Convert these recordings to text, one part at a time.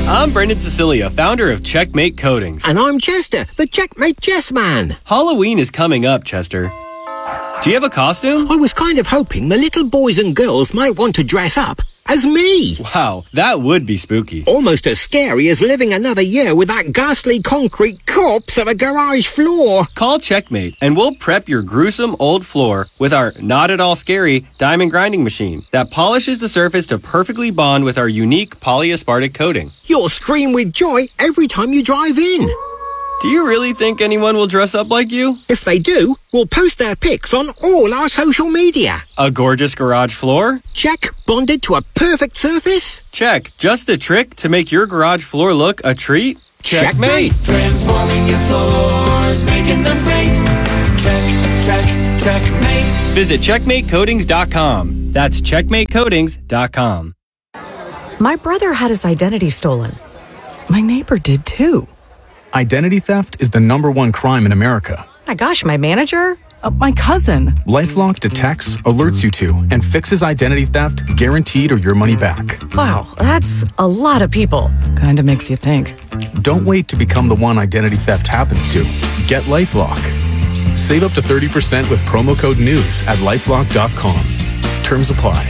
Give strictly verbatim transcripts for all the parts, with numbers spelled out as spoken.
I'm Brendan Cecilia, founder of Checkmate Coatings. And I'm Chester, the Checkmate Chess Man. Halloween is coming up, Chester. Do you have a costume? I was kind of hoping the little boys and girls might want to dress up as me. Wow, that would be spooky. Almost as scary as living another year with that ghastly concrete corpse of a garage floor. Call Checkmate and we'll prep your gruesome old floor with our not at all scary diamond grinding machine that polishes the surface to perfectly bond with our unique polyaspartic coating. You'll scream with joy every time you drive in. Do you really think anyone will dress up like you? If they do, we'll post their pics on all our social media. A gorgeous garage floor? Check. Bonded to a perfect surface? Check. Just a trick to make your garage floor look a treat? Checkmate. Checkmate. Transforming your floors, making them great. Check, check, checkmate. Visit checkmate coatings dot com. That's checkmate coatings dot com. My brother had his identity stolen. My neighbor did too. Identity theft is the number one crime in America. My gosh, my manager? Uh, my cousin. LifeLock detects, alerts you to, and fixes identity theft guaranteed or your money back. Wow, that's a lot of people. Kind of makes you think. Don't wait to become the one identity theft happens to. Get LifeLock. Save up to thirty percent with promo code NEWS at lifelock dot com. Terms apply.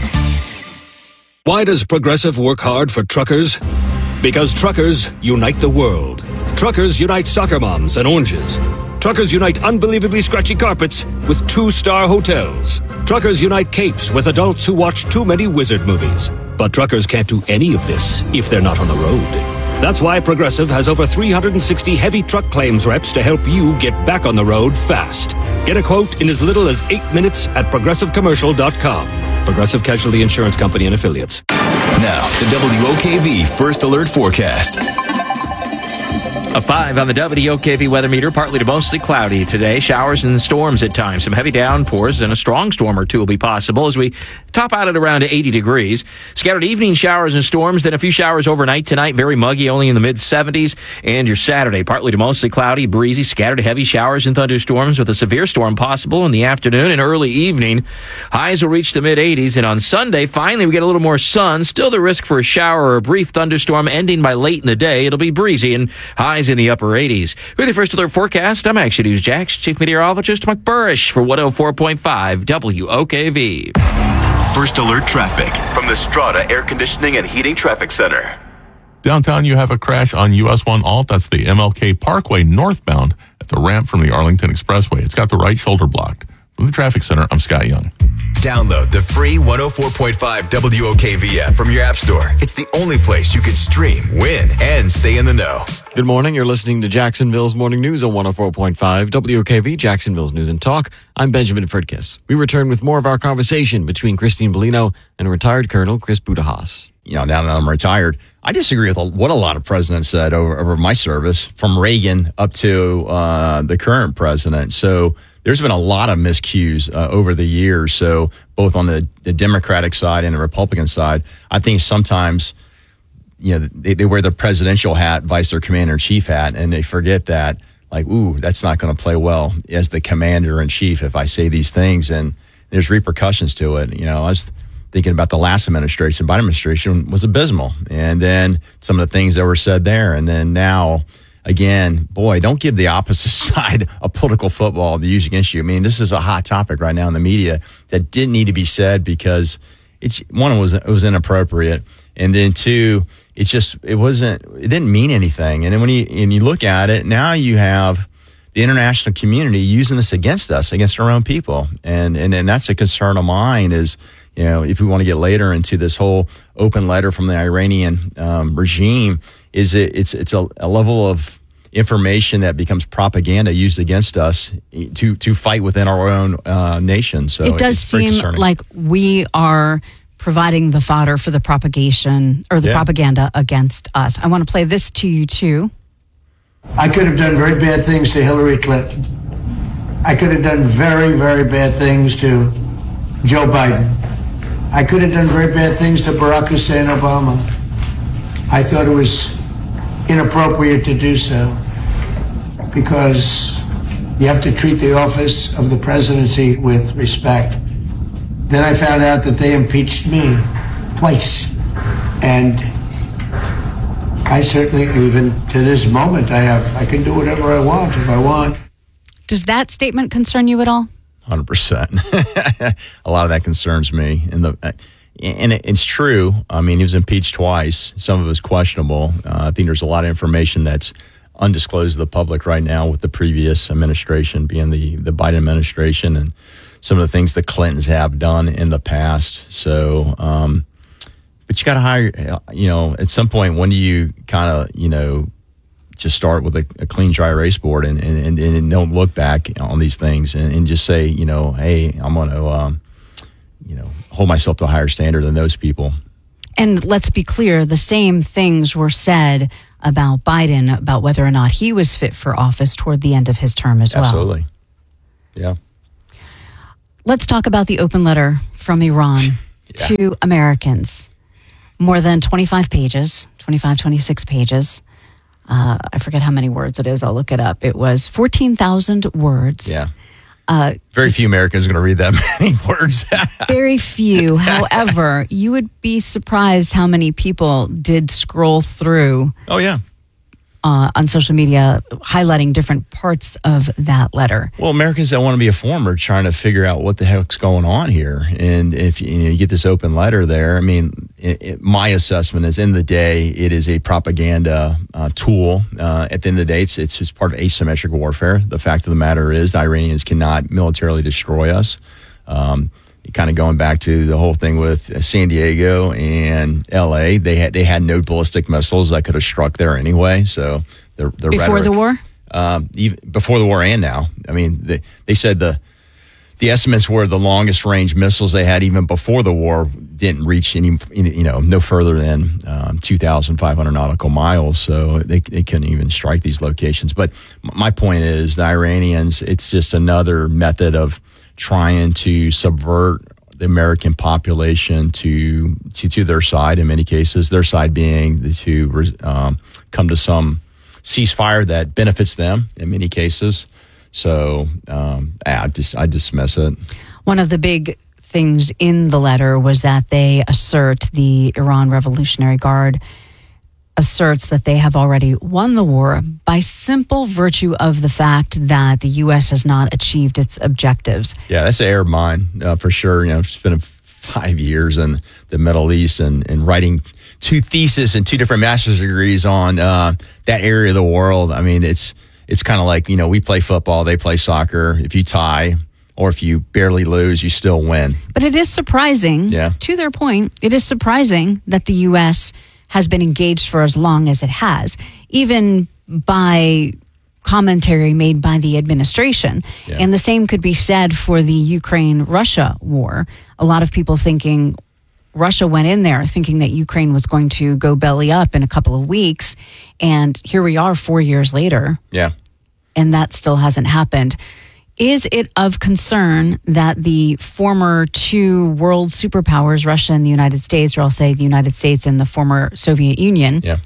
Why does Progressive work hard for truckers? Because truckers unite the world. Truckers unite soccer moms and oranges. Truckers unite unbelievably scratchy carpets with two-star hotels. Truckers unite capes with adults who watch too many wizard movies. But truckers can't do any of this if they're not on the road. That's why Progressive has over three hundred sixty heavy truck claims reps to help you get back on the road fast. Get a quote in as little as eight minutes at progressive commercial dot com. Progressive Casualty Insurance Company and Affiliates. Now, the W O K V First Alert Forecast. A five on the W O K V weather meter, partly to mostly cloudy today. Showers and storms at times. Some heavy downpours and a strong storm or two will be possible as we top out at around eighty degrees. Scattered evening showers and storms, then a few showers overnight tonight. Very muggy, only in the mid seventies. And your Saturday, partly to mostly cloudy, breezy, scattered heavy showers and thunderstorms with a severe storm possible in the afternoon and early evening. Highs will reach the mid eighties. And on Sunday, finally, we get a little more sun. Still the risk for a shower or a brief thunderstorm ending by late in the day. It'll be breezy and highs in the upper eighties. With your First Alert forecast, I'm Action News Jax, Chief Meteorologist Mike Burrish for one oh four point five W O K V. First Alert traffic from the Strata Air Conditioning and Heating Traffic Center. Downtown, you have a crash on U S one Alt. That's the M L K Parkway northbound at the ramp from the Arlington Expressway. It's got the right shoulder blocked. From the traffic center, I'm Scott Young. Download the free one oh four point five W O K V app from your app store. It's the only place you can stream, win, and stay in the know. Good morning. You're listening to Jacksonville's Morning News on one oh four point five W O K V, Jacksonville's News and Talk. I'm Benjamin Fredkiss. We return with more of our conversation between Christine Bellino and retired Colonel Chris Budahas. You know, now that I'm retired, I disagree with what a lot of presidents said over, over my service, from Reagan up to uh, the current president. So there's been a lot of miscues uh, over the years. So both on the, the Democratic side and the Republican side, I think sometimes, you know, they, they wear the presidential hat, vice their commander-in-chief hat, and they forget that, like, ooh, that's not going to play well as the commander-in-chief if I say these things, and there's repercussions to it. You know, I was thinking about the last administration. Biden administration was abysmal, and then some of the things that were said there, and then now, again, boy, don't give the opposite side a political football to use against you. I mean, this is a hot topic right now in the media that didn't need to be said because it's one, it was it was inappropriate, and then two, it's just it wasn't it didn't mean anything. And then when you and you look at it, now you have the international community using this against us, against our own people, and and and that's a concern of mine. Is, you know, if we want to get later into this whole open letter from the Iranian um, regime, is it it's it's a, a level of information that becomes propaganda used against us to to fight within our own uh, nation. So it does seem like we are providing the fodder for the propagation or the yeah. propaganda against us. I want to play this to you too. I could have done very bad things to Hillary Clinton. I could have done very, very bad things to Joe Biden. I could have done very bad things to Barack Hussein Obama. I thought it was inappropriate to do so because you have to treat the office of the presidency with respect. Then I found out that they impeached me twice. And I certainly, even to this moment, I have, I can do whatever I want if I want. Does that statement concern you at all? one hundred percent. A lot of that concerns me. And the, and it, it's true. I mean, he was impeached twice. Some of it is questionable. Uh, I think there's a lot of information that's undisclosed to the public right now with the previous administration being the, the Biden administration and some of the things the Clintons have done in the past. So, um, but you got to hire, you know, at some point, when do you kind of, you know, just start with a, a clean, dry erase board and, and, and don't look back on these things and, and just say, you know, hey, I'm going to, um, you know, hold myself to a higher standard than those people. And let's be clear, the same things were said about Biden, about whether or not he was fit for office toward the end of his term as well. Absolutely. Yeah. Let's talk about the open letter from Iran yeah. to Americans. More than twenty-five pages, twenty-five, twenty-six pages. Uh, I forget how many words it is. I'll look it up. It was fourteen thousand words. Yeah. Uh, very few Americans are going to read that many words. Very few. However, you would be surprised how many people did scroll through. Oh, yeah. Uh, on social media, highlighting different parts of that letter. Well, Americans that want to be informed are trying to figure out what the heck's going on here. And if you, know, you get this open letter there, I mean, it, it, my assessment is, in the day, it is a propaganda uh, tool. Uh, at the end of the day, it's, it's just part of asymmetric warfare. The fact of the matter is, the Iranians cannot militarily destroy us. Um, kind of going back to the whole thing with San Diego and L A, they had they had no ballistic missiles that could have struck there anyway. So the, the before rhetoric, the war, um, even before the war and now. I mean, they, they said the the estimates were the longest range missiles they had even before the war didn't reach any, you know, no further than um, two thousand five hundred nautical miles. So they they couldn't even strike these locations. But my point is, the Iranians, it's just another method of trying to subvert the American population to, to to their side in many cases, their side being to um, come to some ceasefire that benefits them in many cases. So um, I just I dismiss it. One of the big things in the letter was that they assert, the Iran Revolutionary Guard asserts that they have already won the war by simple virtue of the fact that the U S has not achieved its objectives. Yeah, that's an error of mine, uh, for sure. You know, I've spent five years in the Middle East and, and writing two theses and two different master's degrees on uh, that area of the world. I mean, it's it's kind of like, you know, we play football, they play soccer. If you tie or if you barely lose, you still win. But it is surprising, yeah. to their point, it is surprising that the U S has been engaged for as long as it has, even by commentary made by the administration. Yeah. And the same could be said for the Ukraine-Russia war. A lot of people thinking Russia went in there thinking that Ukraine was going to go belly up in a couple of weeks. And here we are four years later. Yeah. And that still hasn't happened. Is it of concern that the former two world superpowers, Russia and the United States, or I'll say the United States and the former Soviet Union, yeah.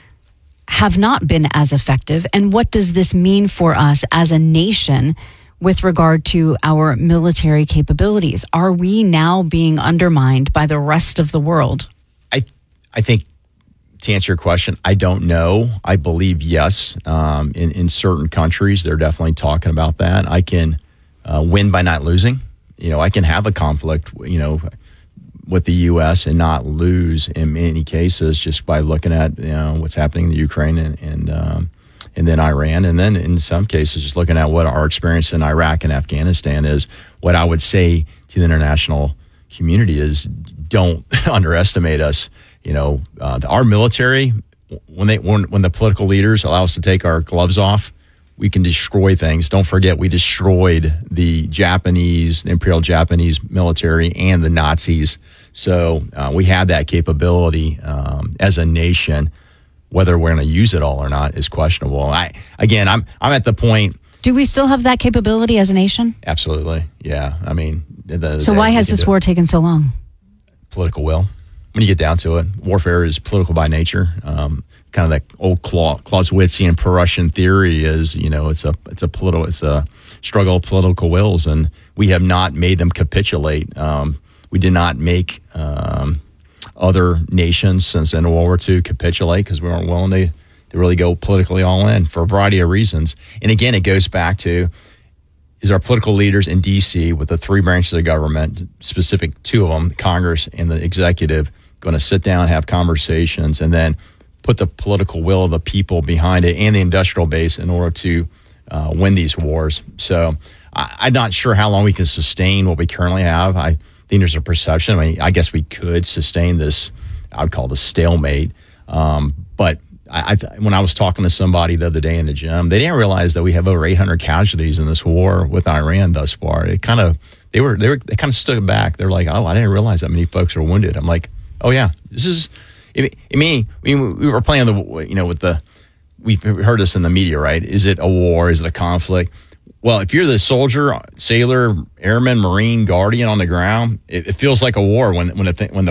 have not been as effective? And what does this mean for us as a nation with regard to our military capabilities? Are we now being undermined by the rest of the world? I I think, to answer your question, I don't know. I believe yes. Um, in, in certain countries, they're definitely talking about that. I can uh, win by not losing. You know, I can have a conflict, you know, with the U S and not lose in many cases just by looking at, you know, what's happening in the Ukraine and and, um, and then Iran. And then in some cases, just looking at what our experience in Iraq and Afghanistan is. What I would say to the international community is, don't underestimate us. You know, uh, our military, when they when, when the political leaders allow us to take our gloves off, we can destroy things. Don't forget, we destroyed the Japanese, Imperial Japanese military and the Nazis. So uh, we have that capability um, as a nation. Whether we're going to use it all or not is questionable. I again, I'm I'm at the point. Do we still have that capability as a nation? Absolutely, yeah. I mean, the, so the, why has this war taken so long? Political will. When you get down to it, warfare is political by nature. Um, kind of that old Clausewitzian Prussian theory is, you know, it's a it's a political it's a struggle of political wills, and we have not made them capitulate. Um, we did not make um, other nations since the end of World War Two capitulate because we weren't willing to, to really go politically all in for a variety of reasons. And again, it goes back to, is our political leaders in D C with the three branches of government, specific two of them, Congress and the executive, going to sit down, have conversations, and then put the political will of the people behind it and the industrial base in order to uh, win these wars. So I, I'm not sure how long we can sustain what we currently have. I think there's a perception. I mean, I guess we could sustain this, I would call it a stalemate. Um, but I, I, when I was talking to somebody the other day in the gym, they didn't realize that we have over eight hundred casualties in this war with Iran thus far. It kind of, they were, they were, they kind of stood back. They're like, oh, I didn't realize that many folks are wounded. I'm like, oh yeah, this is, I mean, we were playing the, you know, with the, we've heard this in the media, right? Is it a war? Is it a conflict? Well, if you're the soldier, sailor, airman, Marine, guardian on the ground, it, it feels like a war when when the when the